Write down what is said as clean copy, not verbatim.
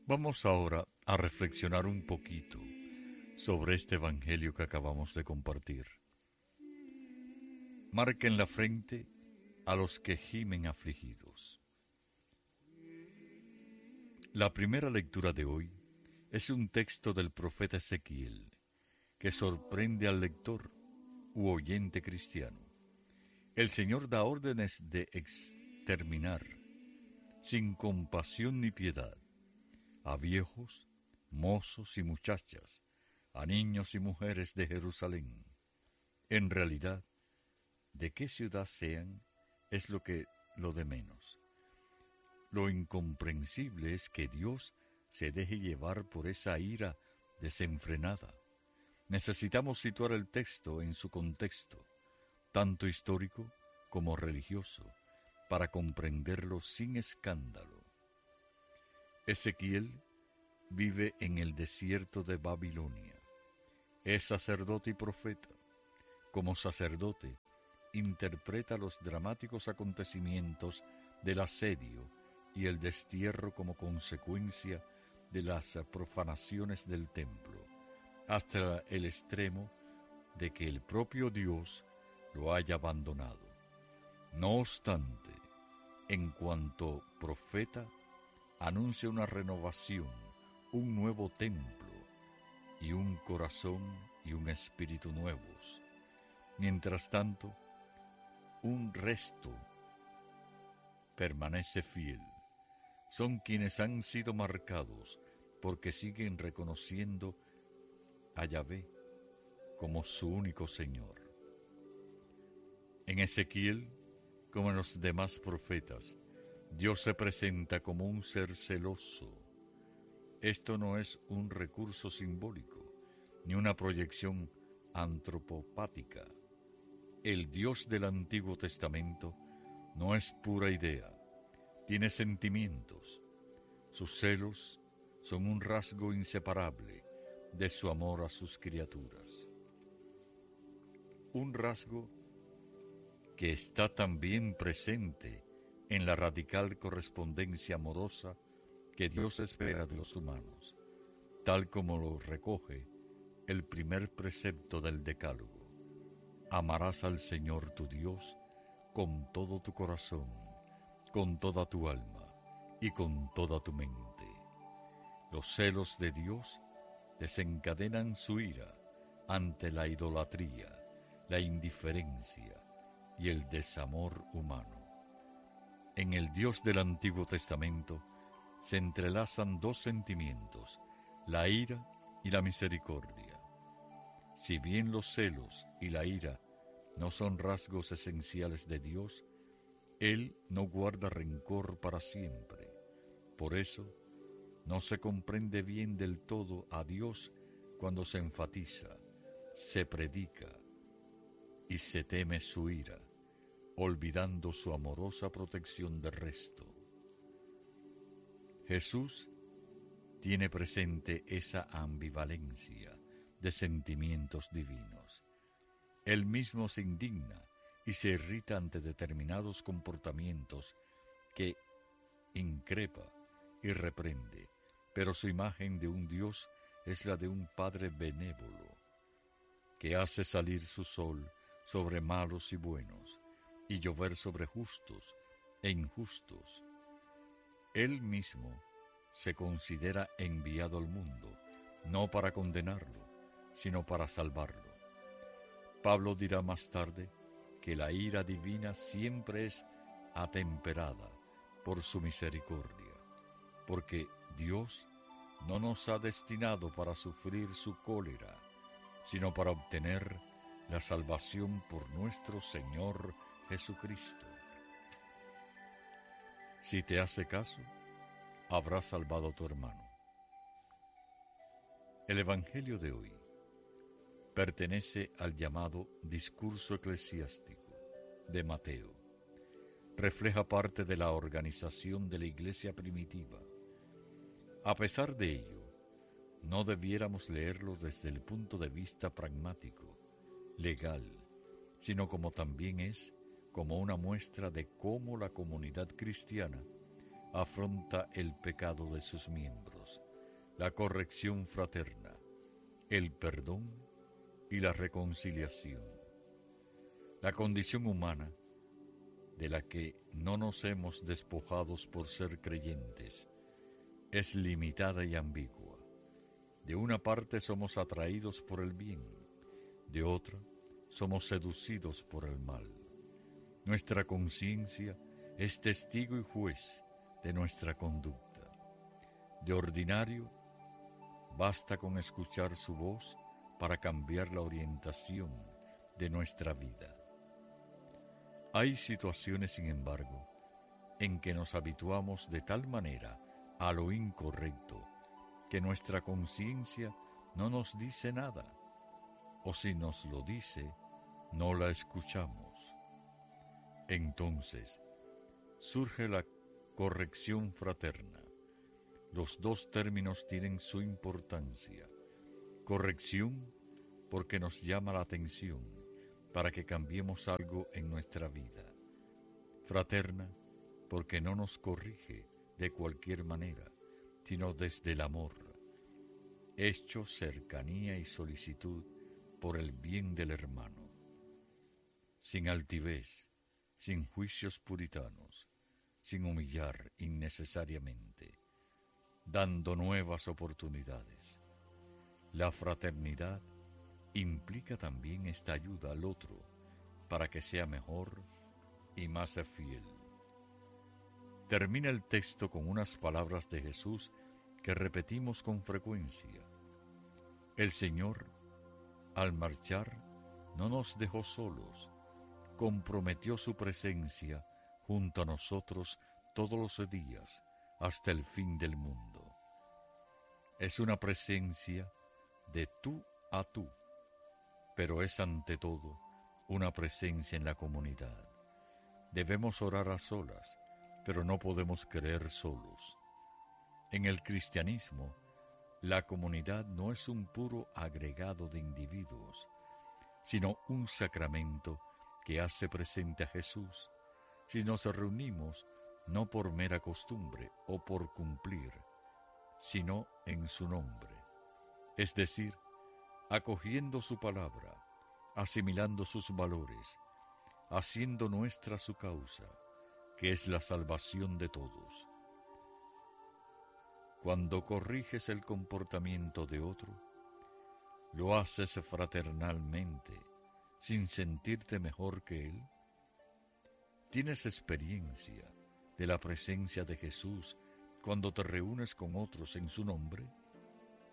Vamos ahora a reflexionar un poquito sobre este Evangelio que acabamos de compartir. Marca en la frente a los que gimen afligidos. La primera lectura de hoy es un texto del profeta Ezequiel que sorprende al lector u oyente cristiano. El Señor da órdenes de exterminar, sin compasión ni piedad, a viejos, mozos y muchachas, a niños y mujeres de Jerusalén. En realidad, de qué ciudad sean es lo de menos. Lo incomprensible es que Dios se deje llevar por esa ira desenfrenada. Necesitamos situar el texto en su contexto, tanto histórico como religioso, para comprenderlo sin escándalo. Ezequiel vive en el desierto de Babilonia. Es sacerdote y profeta. Como sacerdote, interpreta los dramáticos acontecimientos del asedio y el destierro como consecuencia de las profanaciones del templo, hasta el extremo de que el propio Dios lo haya abandonado. No obstante, en cuanto profeta, anuncia una renovación, un nuevo templo y un corazón y un espíritu nuevos. Mientras tanto, un resto permanece fiel. Son quienes han sido marcados porque siguen reconociendo a Yahvé como su único Señor. En Ezequiel, como en los demás profetas, Dios se presenta como un ser celoso. Esto no es un recurso simbólico, ni una proyección antropopática. El Dios del Antiguo Testamento no es pura idea, tiene sentimientos. Sus celos son un rasgo inseparable de su amor a sus criaturas. Un rasgo que está también presente en la radical correspondencia amorosa que Dios espera de los humanos, tal como lo recoge el primer precepto del Decálogo. Amarás al Señor tu Dios con todo tu corazón, con toda tu alma y con toda tu mente. Los celos de Dios desencadenan su ira ante la idolatría, la indiferencia y el desamor humano. En el Dios del Antiguo Testamento se entrelazan dos sentimientos, la ira y la misericordia. Si bien los celos y la ira no son rasgos esenciales de Dios, Él no guarda rencor para siempre. Por eso, no se comprende bien del todo a Dios cuando se enfatiza, se predica y se teme su ira, olvidando su amorosa protección del resto. Jesús tiene presente esa ambivalencia de sentimientos divinos. Él mismo se indigna y se irrita ante determinados comportamientos que increpa y reprende, pero su imagen de un Dios es la de un Padre benévolo, que hace salir su sol sobre malos y buenos, y llover sobre justos e injustos. Él mismo se considera enviado al mundo, no para condenarlo, sino para salvarlo. Pablo dirá más tarde que la ira divina siempre es atemperada por su misericordia, porque Dios no nos ha destinado para sufrir su cólera, sino para obtener la salvación por nuestro Señor Jesucristo. Si te hace caso, habrás salvado a tu hermano. El Evangelio de hoy pertenece al llamado discurso eclesiástico de Mateo. Refleja parte de la organización de la iglesia primitiva. A pesar de ello, no debiéramos leerlo desde el punto de vista pragmático, legal, sino como también es como una muestra de cómo la comunidad cristiana afronta el pecado de sus miembros, la corrección fraterna, el perdón y la reconciliación. La condición humana, de la que no nos hemos despojado por ser creyentes, es limitada y ambigua. De una parte somos atraídos por el bien, de otra somos seducidos por el mal. Nuestra conciencia es testigo y juez de nuestra conducta. De ordinario, basta con escuchar su voz para cambiar la orientación de nuestra vida. Hay situaciones, sin embargo, en que nos habituamos de tal manera a lo incorrecto que nuestra conciencia no nos dice nada, o si nos lo dice, no la escuchamos. Entonces, surge la corrección fraterna. Los dos términos tienen su importancia. Corrección porque nos llama la atención para que cambiemos algo en nuestra vida. Fraterna porque no nos corrige de cualquier manera, sino desde el amor, hecho cercanía y solicitud por el bien del hermano. Sin altivez, sin juicios puritanos, sin humillar innecesariamente, dando nuevas oportunidades. La fraternidad implica también esta ayuda al otro para que sea mejor y más fiel. Termina el texto con unas palabras de Jesús que repetimos con frecuencia. El Señor, al marchar, no nos dejó solos, comprometió su presencia junto a nosotros todos los días hasta el fin del mundo. Es una presencia de tú a tú, pero es ante todo una presencia en la comunidad. Debemos orar a solas, pero no podemos creer solos. En el cristianismo, la comunidad no es un puro agregado de individuos, sino un sacramento que hace presente a Jesús. Si nos reunimos, no por mera costumbre o por cumplir, sino en su nombre, es decir, acogiendo su palabra, asimilando sus valores, haciendo nuestra su causa, que es la salvación de todos. Cuando corriges el comportamiento de otro, lo haces fraternalmente, sin sentirte mejor que él. ¿Tienes experiencia de la presencia de Jesús cuando te reúnes con otros en su nombre?